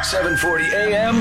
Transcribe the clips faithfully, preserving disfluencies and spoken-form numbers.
seven forty a m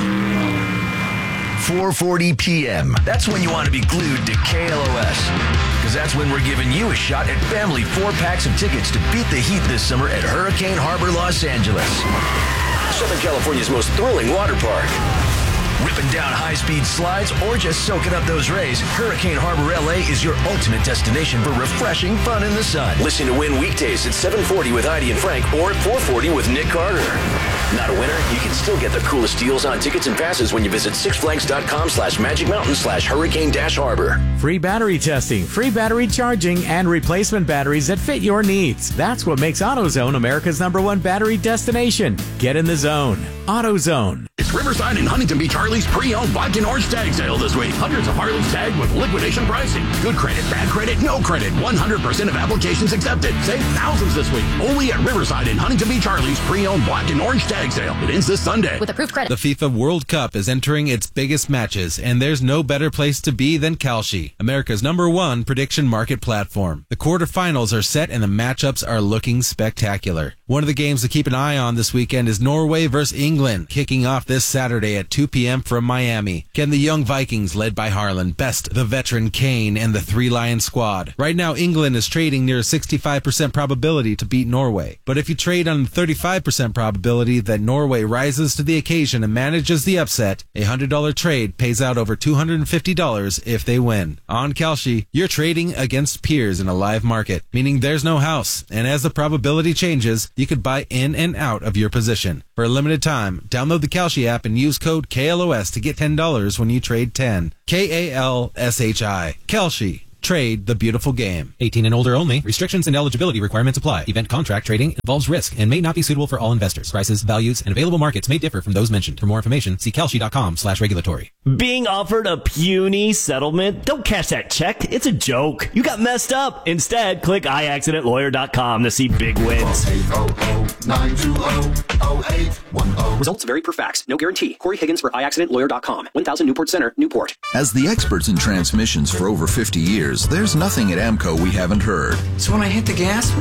four forty p m That's when you want to be glued to K L O S. Because that's when we're giving you a shot at family four packs of tickets to beat the heat this summer at Hurricane Harbor, Los Angeles. Southern California's most thrilling water park. Ripping down high-speed slides or just soaking up those rays, Hurricane Harbor L A is your ultimate destination for refreshing fun in the sun. Listen to Win weekdays at seven forty with Heidi and Frank or at four forty with Nick Carter. Not a winner? You can still get the coolest deals on tickets and passes when you visit sixflags.com slash Magic Mountain slash Hurricane dash Harbor. Free battery testing, free battery charging, and replacement batteries that fit your needs. That's what makes AutoZone America's number one battery destination. Get in the zone. AutoZone. It's Riverside and Huntington Beach Harley's pre-owned black and orange tag sale this week. Hundreds of Harleys tagged with liquidation pricing. Good credit, bad credit, no credit. one hundred percent of applications accepted. Save thousands this week. Only at Riverside and Huntington Beach Harley's pre-owned black and orange tag sale. It ends this Sunday. With approved credit. The FIFA World Cup is entering its biggest matches, and there's no better place to be than Kalshi, America's number one prediction market platform. The quarterfinals are set and the matchups are looking spectacular. One of the games to keep an eye on this weekend is Norway versus England, kicking off this Saturday at two p.m. from Miami. Can the young Vikings, led by Harlan, best the veteran Kane and the Three Lion squad? Right now, England is trading near a sixty-five percent probability to beat Norway. But if you trade on the thirty-five percent probability that Norway rises to the occasion and manages the upset, a one hundred dollars trade pays out over two hundred fifty dollars if they win. On Kalshi, you're trading against peers in a live market, meaning there's no house, and as the probability changes, you could buy in and out of your position. For a limited time, download the Kalshi app and use code K L O S to get ten dollars when you trade ten. K A L S H I. Kalshi. Trade the beautiful game. eighteen and older only. Restrictions and eligibility requirements apply. Event contract trading involves risk and may not be suitable for all investors. Prices, values, and available markets may differ from those mentioned. For more information, see Kalshi.com slash regulatory. Being offered a puny settlement? Don't cash that check. It's a joke. You got messed up. Instead, click i accident lawyer dot com to see big wins. eight hundred, nine two zero, zero eight one zero. Results vary per fax. No guarantee. Corey Higgins for i accident lawyer dot com. one thousand Newport Center, Newport. As the experts in transmissions for over fifty years, there's nothing at AMCO we haven't heard. So when I hit the gas,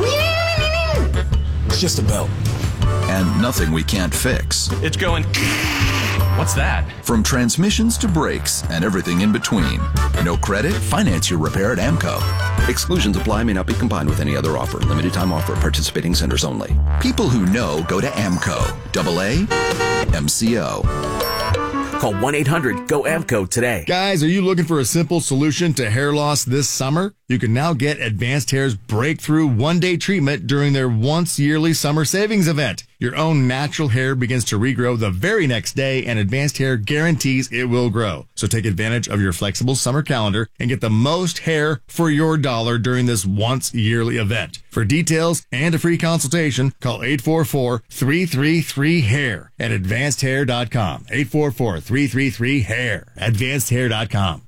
it's just a belt. And nothing we can't fix. It's going... What's that? From transmissions to brakes and everything in between. No credit? Finance your repair at AMCO. Exclusions apply, may not be combined with any other offer. Limited time offer. Participating centers only. People who know go to AMCO. Double A M C O. Call one eight hundred go A M C O today. Guys, are you looking for a simple solution to hair loss this summer? You can now get Advanced Hair's breakthrough one-day treatment during their once-yearly summer savings event. Your own natural hair begins to regrow the very next day, and Advanced Hair guarantees it will grow. So take advantage of your flexible summer calendar and get the most hair for your dollar during this once-yearly event. For details and a free consultation, call eight four four, three three three, hair at advanced hair dot com. eight four four, three three three, hair. advanced hair dot com.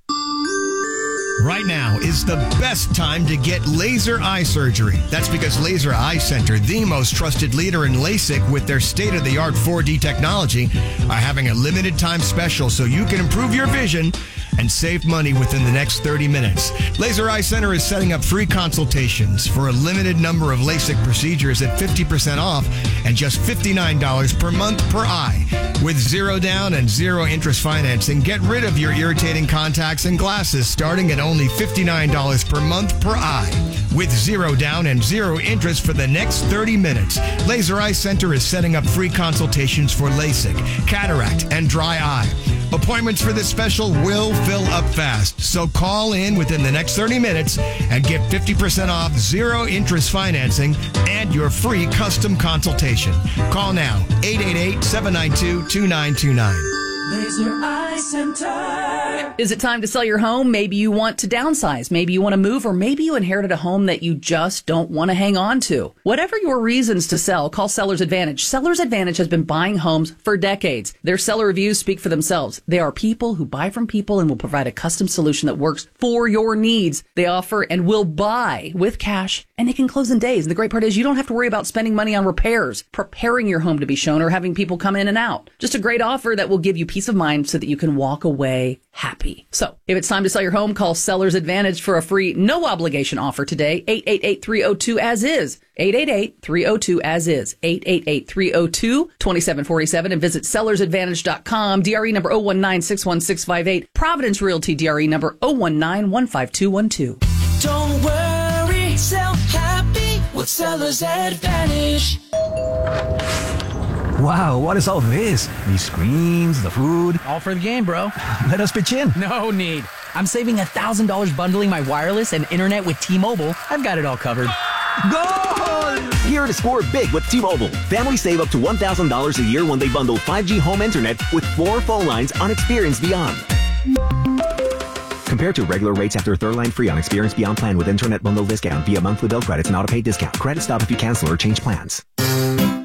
Right now is the best time to get laser eye surgery. That's because Laser Eye Center, the most trusted leader in LASIK with their state-of-the-art four D technology, are having a limited time special so you can improve your vision and save money within the next thirty minutes. Laser Eye Center is setting up free consultations for a limited number of LASIK procedures at fifty percent off and just fifty-nine dollars per month per eye. With zero down and zero interest financing, get rid of your irritating contacts and glasses starting at only fifty-nine dollars per month per eye. With zero down and zero interest for the next thirty minutes, Laser Eye Center is setting up free consultations for LASIK, cataract, and dry eye. Appointments for this special will fill up fast, so call in within the next thirty minutes and get fifty percent off zero interest financing and your free custom consultation. Call now, eight eight eight, seven nine two, two nine two nine. Laser Eye Center. Is it time to sell your home? Maybe you want to downsize. Maybe you want to move, or maybe you inherited a home that you just don't want to hang on to. Whatever your reasons to sell, call Seller's Advantage. Seller's Advantage has been buying homes for decades. Their seller reviews speak for themselves. They are people who buy from people and will provide a custom solution that works for your needs. They offer and will buy with cash, and it can close in days. And the great part is you don't have to worry about spending money on repairs, preparing your home to be shown, or having people come in and out. Just a great offer that will give you peace peace of mind so that you can walk away happy. So if it's time to sell your home, call Seller's Advantage for a free no obligation offer today. eight eight eight, three oh two, as is. eight eight eight, three oh two, as is. eight eight eight, three oh two, two seven four seven and visit sellers advantage dot com. D R E number zero one nine six one six five eight. Providence Realty D R E number zero one nine one five two one two. Don't worry, sell happy with Seller's Advantage. Wow, what is all this? These screens, the food. All for the game, bro. Let us pitch in. No need. I'm saving one thousand dollars bundling my wireless and internet with T-Mobile. I've got it all covered. Goal! Here to score big with T-Mobile. Families save up to one thousand dollars a year when they bundle five G home internet with four phone lines on Experience Beyond. Compared to regular rates after third line free on Experience Beyond plan with internet bundle discount via monthly bill credits and auto pay discount. Credit stop if you cancel or change plans.